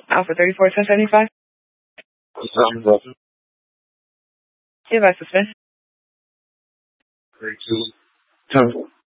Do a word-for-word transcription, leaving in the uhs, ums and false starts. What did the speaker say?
Alpha thirty-four ten seventy-five. I'm Russell. Device suspend. thirty-two. Ten.